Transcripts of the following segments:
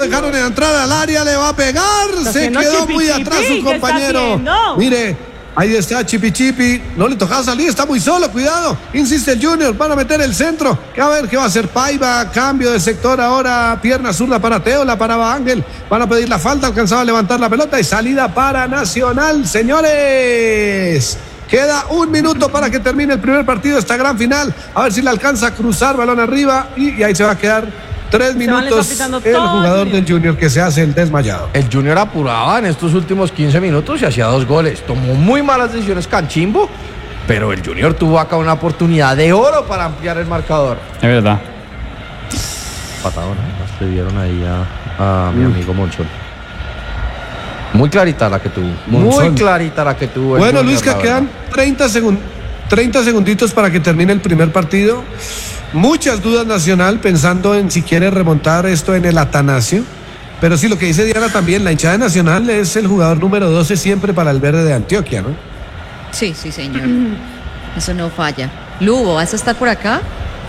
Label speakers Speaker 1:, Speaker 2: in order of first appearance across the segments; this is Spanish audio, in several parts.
Speaker 1: dejaron entrar al área, le va a pegar. Se quedó muy atrás su compañero. Mire, ahí está Chipi. No le tocaba salir, está muy solo, cuidado. Insiste el Junior, van a meter el centro. A ver qué va a hacer Paiva. Cambio de sector ahora. Pierna zurda para Teo, la paraba Ángel. Van a pedir la falta, alcanzaba a levantar la pelota y salida para Nacional, señores. Queda 1 minuto para que termine el primer partido de esta gran final. A ver si le alcanza a cruzar, balón arriba. Y ahí se va a quedar 3 minutos el jugador del Junior que se hace el desmayado.
Speaker 2: El Junior apuraba en estos últimos 15 minutos y hacía 2 goles. Tomó muy malas decisiones Canchimbo, pero el Junior tuvo acá una oportunidad de oro para ampliar el marcador.
Speaker 3: Es verdad.
Speaker 2: Patadona, le dieron ahí a mi amigo Monchón. Muy clarita la que tuvo. Muy clarita la que tuvo.
Speaker 1: Bueno, Luis, que quedan 30 segunditos para que termine el primer partido. Muchas dudas Nacional pensando en si quiere remontar esto en el Atanasio. Pero sí, lo que dice Diana también, la hinchada de Nacional es el jugador número 12 siempre para el verde de Antioquia, ¿no?
Speaker 4: Sí, señor. Eso no falla. Lugo, ¿vas a estar por acá?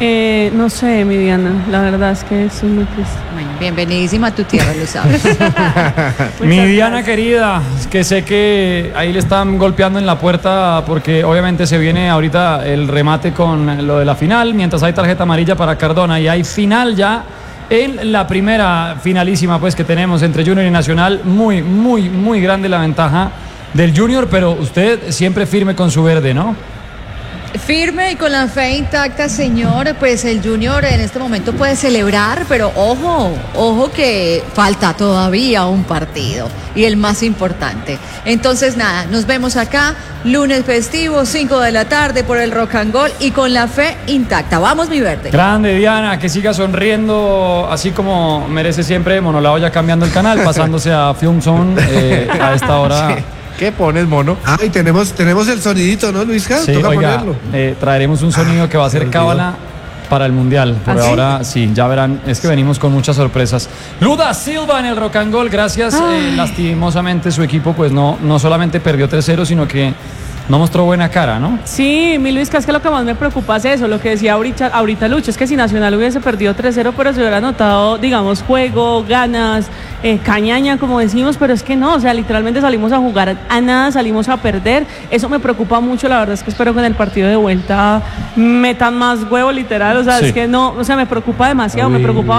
Speaker 5: No sé, mi Diana, la verdad es que es muy triste.
Speaker 4: Bueno, bienvenidísima a tu tierra, lo sabes.
Speaker 3: Mi Diana querida, que sé que ahí le están golpeando en la puerta porque obviamente se viene ahorita el remate con lo de la final, mientras hay tarjeta amarilla para Cardona y hay final ya en la primera finalísima pues que tenemos entre Junior y Nacional. Muy grande la ventaja del Junior, pero usted siempre firme con su verde, ¿no?
Speaker 4: Firme y con la fe intacta, señor. Pues el Junior en este momento puede celebrar, pero ojo que falta todavía un partido y el más importante. Entonces nada, nos vemos acá lunes festivo, 5 de la tarde por el Rock and Roll y con la fe intacta. Vamos, mi verde.
Speaker 3: Grande, Diana, que siga sonriendo así como merece siempre. Monolao ya cambiando el canal, pasándose a Film Zone a esta hora.
Speaker 2: Sí. ¿Qué pones, mono?
Speaker 1: Y tenemos el sonidito, ¿no, Luisca?
Speaker 3: Sí,
Speaker 1: toca
Speaker 3: oiga,
Speaker 1: ponerlo.
Speaker 3: Traeremos un sonido que va a ser cábala para el Mundial. Por ahora, sí, ya verán, es que venimos con muchas sorpresas. Luda Silva en el Rock and Roll, gracias. Lastimosamente su equipo pues no solamente perdió 3-0, sino que no mostró buena cara, ¿no?
Speaker 5: Sí, mi Luis, que es que lo que más me preocupa es eso, lo que decía ahorita Lucho, es que si Nacional hubiese perdido 3-0, pero se hubiera notado, digamos, juego, ganas, cañaña, como decimos, pero es que no, o sea, literalmente salimos a jugar a nada, salimos a perder, eso me preocupa mucho, la verdad es que espero que en el partido de vuelta metan más huevo, literal, o sea, sí. Es que no, o sea, me preocupa demasiado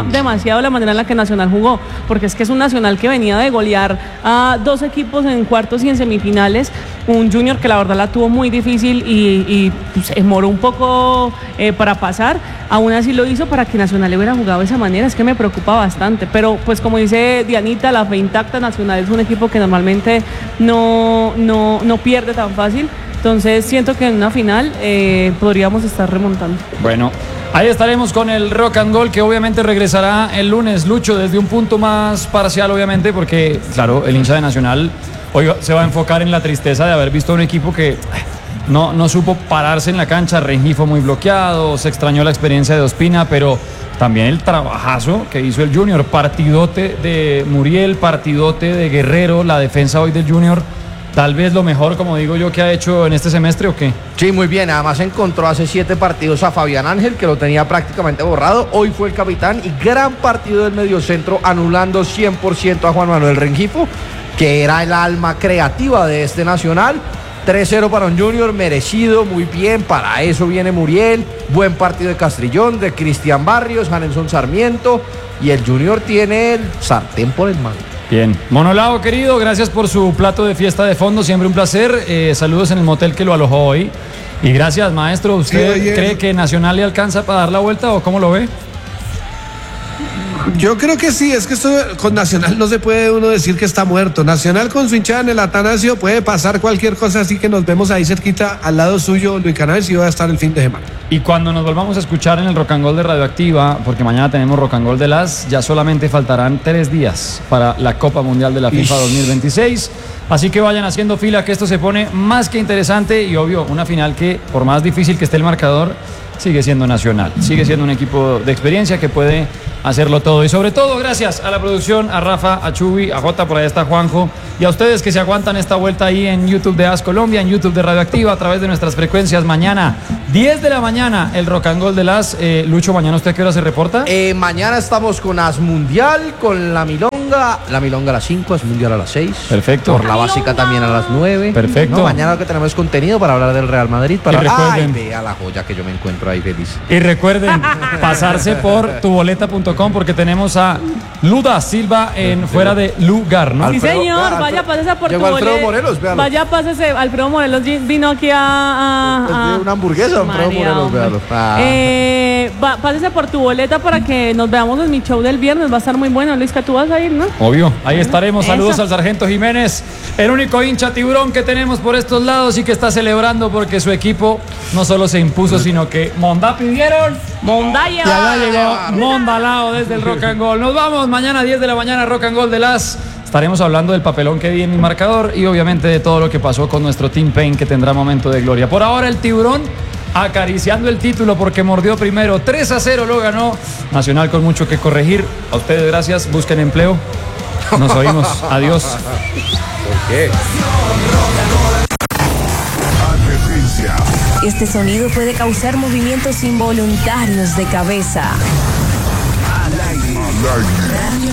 Speaker 5: la manera en la que Nacional jugó, porque es que es un Nacional que venía de golear a 2 equipos en cuartos y en semifinales, un Junior que la verdad la tuvo muy difícil y pues, demoró un poco para pasar, aún así lo hizo para que Nacional le hubiera jugado de esa manera, es que me preocupa bastante, pero pues como dice Dianita, la fe intacta, Nacional es un equipo que normalmente no pierde tan fácil, entonces siento que en una final podríamos estar remontando.
Speaker 3: Bueno, ahí estaremos con el Rock and Roll que obviamente regresará el lunes, Lucho, desde un punto más parcial obviamente, porque claro, el hincha de Nacional hoy se va a enfocar en la tristeza de haber visto a un equipo que no supo pararse en la cancha. Rengifo muy bloqueado, se extrañó la experiencia de Ospina, pero también el trabajazo que hizo el Junior, partidote de Muriel, partidote de Guerrero, la defensa hoy del Junior, tal vez lo mejor, como digo yo, que ha hecho en este semestre, ¿o qué?
Speaker 2: Sí, muy bien, además encontró hace 7 partidos a Fabián Ángel, que lo tenía prácticamente borrado, hoy fue el capitán, y gran partido del mediocentro, anulando 100% a Juan Manuel Rengifo, que era el alma creativa de este Nacional. 3-0 para un Junior, merecido, muy bien, para eso viene Muriel, buen partido de Castrillón, de Cristian Barrios, Hanelson Sarmiento, y el Junior tiene el sartén por el mango.
Speaker 3: Bien, Monolao querido, gracias por su plato de fiesta de fondo, siempre un placer, saludos en el motel que lo alojó hoy, y gracias maestro. ¿Usted cree que Nacional le alcanza para dar la vuelta o cómo lo ve?
Speaker 1: Yo creo que sí, es que esto con Nacional no se puede uno decir que está muerto. Nacional con su hinchada en el Atanasio puede pasar cualquier cosa, así que nos vemos ahí cerquita al lado suyo, Luis Canales, y va a estar el fin de semana.
Speaker 3: Y cuando nos volvamos a escuchar en el Rock and Roll de Radioactiva, porque mañana tenemos Rock and Roll de las, ya solamente faltarán 3 días para la Copa Mundial de la FIFA 2026. Así que vayan haciendo fila, que esto se pone más que interesante y obvio, una final que por más difícil que esté el marcador, sigue siendo Nacional, sigue siendo un equipo de experiencia que puede hacerlo todo. Y sobre todo, gracias a la producción, a Rafa, a Chubi, a Jota, por ahí está Juanjo, y a ustedes que se aguantan esta vuelta ahí en YouTube de AS Colombia, en YouTube de Radioactiva, a través de nuestras frecuencias. Mañana, 10 de la mañana, el Rock and Roll de las. Lucho, ¿mañana usted a qué hora se reporta?
Speaker 2: Mañana estamos con AS Mundial, con la Milonga. milonga a las 5, es mundial a las 6.
Speaker 3: Perfecto.
Speaker 2: Por la básica también a las 9.
Speaker 3: Perfecto.
Speaker 2: No, mañana lo que tenemos es contenido para hablar del Real Madrid.
Speaker 3: Y recuerden,
Speaker 2: vea la joya que yo me encuentro ahí feliz.
Speaker 3: Y recuerden pasarse por tuboleta.com porque tenemos a Luda Silva en fuera de lugar, ¿no?
Speaker 5: Sí, señor, vaya, pásese por tu
Speaker 2: Llegó Alfredo
Speaker 5: boleta.
Speaker 2: Morelos, véalo.
Speaker 5: Vaya, pásese. Alfredo Morelos vino aquí a
Speaker 2: Una hamburguesa, Alfredo
Speaker 5: María,
Speaker 2: Morelos,
Speaker 5: hombre.
Speaker 2: véalo.
Speaker 5: Pásese por tu boleta para que nos veamos en mi show del viernes. Va a estar muy bueno. Luisca, tú vas a ir, ¿no?
Speaker 3: Obvio, ahí estaremos. Saludos
Speaker 5: Eso.
Speaker 3: al sargento Jiménez, el único hincha tiburón que tenemos por estos lados y que está celebrando porque su equipo no solo se impuso, sino que Mondá pidieron.
Speaker 5: Mondaya.
Speaker 3: Y allá llegó Mondalao desde el Rock and Gold. Nos vamos mañana 10 de la mañana, Rock and Gold de las. Estaremos hablando del papelón que di en mi marcador y obviamente de todo lo que pasó con nuestro Team Pain, que tendrá momento de gloria. Por ahora el tiburón acariciando el título porque mordió primero. 3-0 lo ganó Nacional con mucho que corregir. A ustedes gracias, busquen empleo. Nos oímos. Adiós.
Speaker 2: ¿Por qué?
Speaker 6: Este sonido puede causar movimientos involuntarios de cabeza.